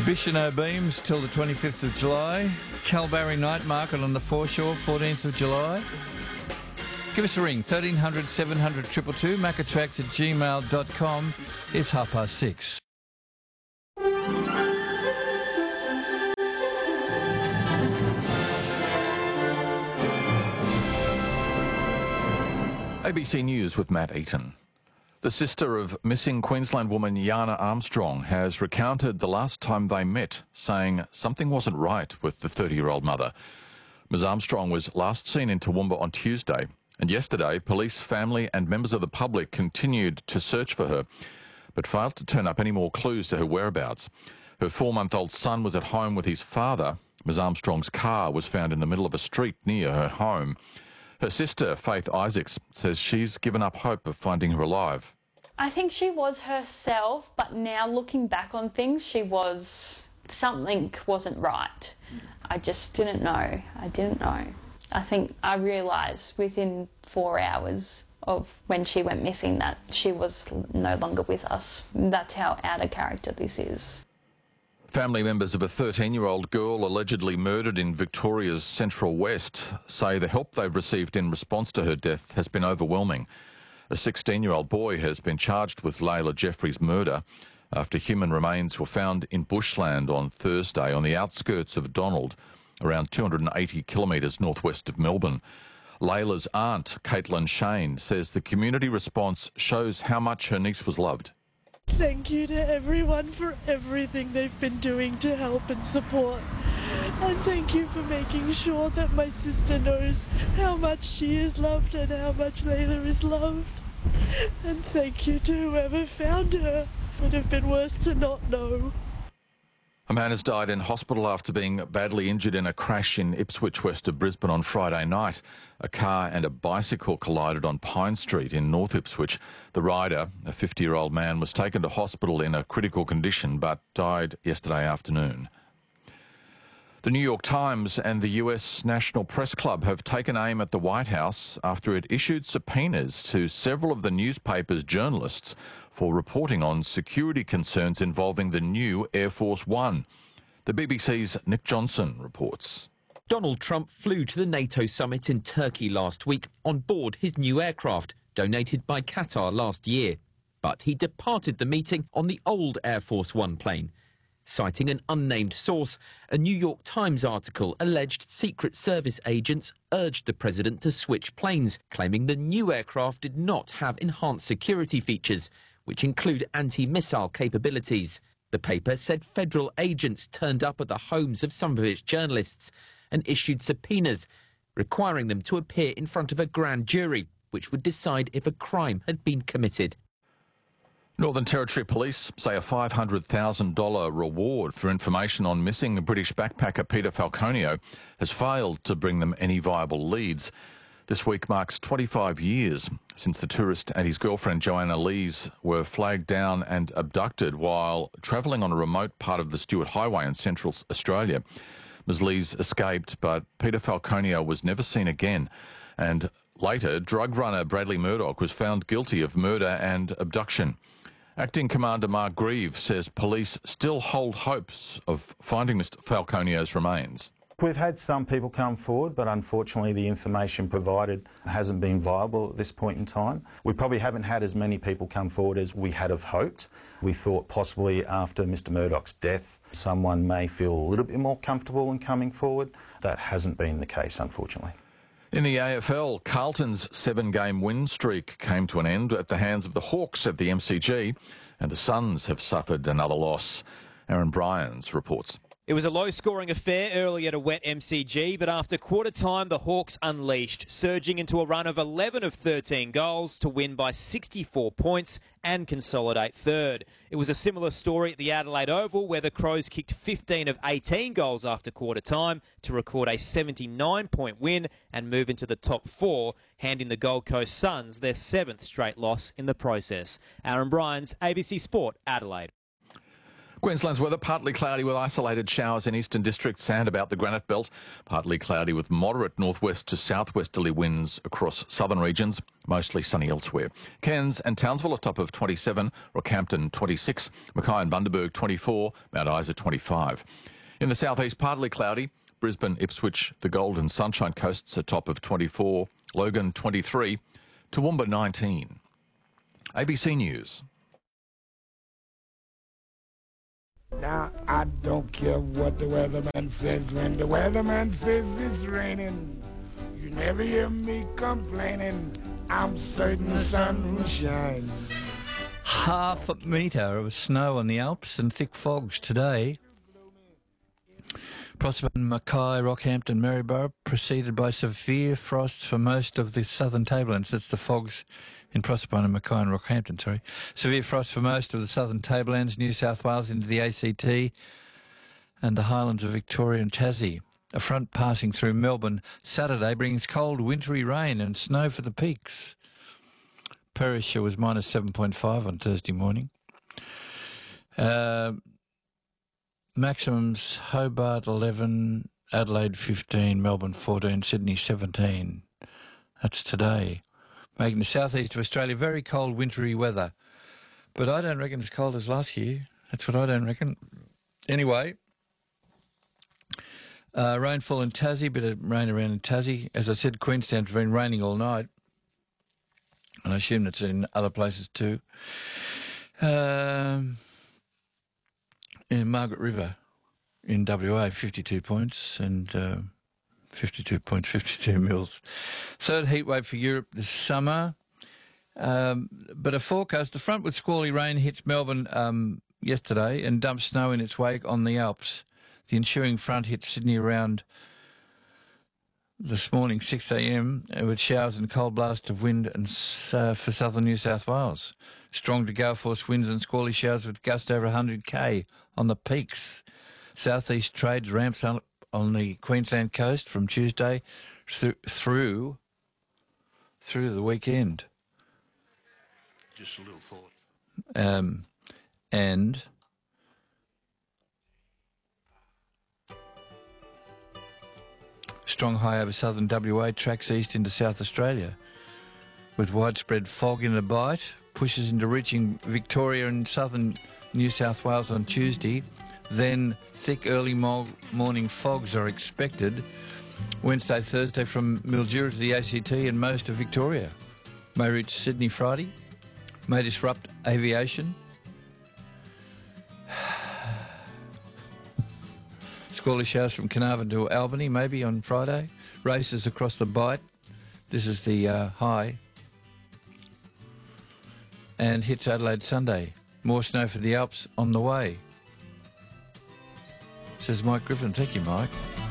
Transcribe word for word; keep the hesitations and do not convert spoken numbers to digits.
Bicheno Beams till the twenty-fifth of July. Kalbarri Night Market on the foreshore, fourteenth of July. Give us a ring, thirteen hundred seven hundred two two two, macatracks at gmail dot com. It's half past six. A B C News with Matt Eaton. The sister of missing Queensland woman Yana Armstrong has recounted the last time they met, saying something wasn't right with the thirty-year-old mother. Miz Armstrong was last seen in Toowoomba on Tuesday, and yesterday police, family and members of the public continued to search for her, but failed to turn up any more clues to her whereabouts. Her four-month-old son was at home with his father. Miz Armstrong's car was found in the middle of a street near her home. Her sister, Faith Isaacs, says she's given up hope of finding her alive. I think she was herself, but now looking back on things, she was... something wasn't right. I just didn't know. I didn't know. I think I realised within four hours of when she went missing that she was no longer with us. That's how out of character this is. Family members of a thirteen-year-old girl allegedly murdered in Victoria's Central West say the help they've received in response to her death has been overwhelming. A sixteen-year-old boy has been charged with Layla Jeffrey's murder after human remains were found in bushland on Thursday on the outskirts of Donald, around two hundred eighty kilometres northwest of Melbourne. Layla's aunt, Caitlin Shane, says the community response shows how much her niece was loved. Thank you to everyone for everything they've been doing to help and support. And thank you for making sure that my sister knows how much she is loved and how much Layla is loved. And thank you to whoever found her. It would have been worse to not know. A man has died in hospital after being badly injured in a crash in Ipswich, west of Brisbane on Friday night. A car and a bicycle collided on Pine Street in North Ipswich. The rider, a fifty-year-old man, was taken to hospital in a critical condition but died yesterday afternoon. The New York Times and the U S National Press Club have taken aim at the White House after it issued subpoenas to several of the newspaper's journalists for reporting on security concerns involving the new Air Force One. The B B C's Nick Johnson reports. Donald Trump flew to the NATO summit in Turkey last week on board his new aircraft, donated by Qatar last year. But he departed the meeting on the old Air Force One plane. Citing an unnamed source, a New York Times article alleged Secret Service agents urged the president to switch planes, claiming the new aircraft did not have enhanced security features, which include anti-missile capabilities. The paper said federal agents turned up at the homes of some of its journalists and issued subpoenas, requiring them to appear in front of a grand jury, which would decide if a crime had been committed. Northern Territory Police say a five hundred thousand dollars reward for information on missing British backpacker Peter Falconio has failed to bring them any viable leads. This week marks twenty-five years since the tourist and his girlfriend Joanna Lees were flagged down and abducted while travelling on a remote part of the Stuart Highway in central Australia. Miz Lees escaped, but Peter Falconio was never seen again. And later, drug runner Bradley Murdoch was found guilty of murder and abduction. Acting Commander Mark Grieve says police still hold hopes of finding Mister Falconio's remains. We've had some people come forward, but unfortunately the information provided hasn't been viable at this point in time. We probably haven't had as many people come forward as we had have hoped. We thought possibly after Mister Murdoch's death, someone may feel a little bit more comfortable in coming forward. That hasn't been the case, unfortunately. In the A F L, Carlton's seven-game win streak came to an end at the hands of the Hawks at the M C G, and the Suns have suffered another loss. Aaron Bryans reports. It was a low-scoring affair early at a wet M C G, but after quarter-time, the Hawks unleashed, surging into a run of eleven of thirteen goals to win by sixty-four points and consolidate third. It was a similar story at the Adelaide Oval, where the Crows kicked fifteen of eighteen goals after quarter-time to record a seventy-nine point win and move into the top four, handing the Gold Coast Suns their seventh straight loss in the process. Aaron Bryans, A B C Sport, Adelaide. Queensland's weather, partly cloudy with isolated showers in eastern districts and about the Granite Belt. Partly cloudy with moderate northwest to southwesterly winds across southern regions. Mostly sunny elsewhere. Cairns and Townsville a top of twenty-seven, Rockhampton twenty-six, Mackay and Bundaberg twenty-four, Mount Isa twenty-five. In the southeast, partly cloudy. Brisbane, Ipswich, the Gold and Sunshine Coasts a top of twenty-four, Logan twenty-three, Toowoomba nineteen. A B C News. Now, I don't care what the weatherman says. When the weatherman says it's raining, you never hear me complaining. I'm certain the sun will shine. Half a metre of snow on the Alps and thick fogs today. Proserpine, Mackay, Rockhampton, Maryborough, preceded by severe frosts for most of the southern tablelands. That's the fogs in Proserpine and Mackay and Rockhampton, sorry. Severe frost for most of the southern tablelands, New South Wales into the A C T and the highlands of Victoria and Tassie. A front passing through Melbourne Saturday brings cold, wintry rain and snow for the peaks. Perisher was minus seven point five on Thursday morning. Uh, maximums Hobart eleven, Adelaide fifteen, Melbourne fourteen, Sydney seventeen. That's today. Making the southeast of Australia very cold, wintry weather. But I don't reckon as cold as last year. That's what I don't reckon. Anyway, uh, rainfall in Tassie, bit of rain around in Tassie. As I said, Queensland's been raining all night. And I assume it's in other places too. Um, in Margaret River in W A, fifty-two points and... Uh, fifty-two points, fifty-two mils. Third heatwave for Europe this summer. Um, but a forecast, the front with squally rain hits Melbourne um, yesterday and dumps snow in its wake on the Alps. The ensuing front hit Sydney around this morning, six a m, with showers and cold blast of wind and uh, for southern New South Wales. Strong to gale force winds and squally showers with gusts over one hundred k on the peaks. Southeast trades ramps up on the Queensland coast from Tuesday th- through through the weekend. Just a little thought. Um, and strong high over southern W A tracks east into South Australia, with widespread fog in the bite, pushes into reaching Victoria and southern New South Wales on Tuesday. Then thick early mo- morning fogs are expected Wednesday, Thursday from Mildura to the A C T and most of Victoria. May reach Sydney Friday. May disrupt aviation. Squally showers from Carnarvon to Albany maybe on Friday. Races across the Bight. This is the uh, high. And hits Adelaide Sunday. More snow for the Alps on the way. Says Mike Griffin. Thank you, Mike.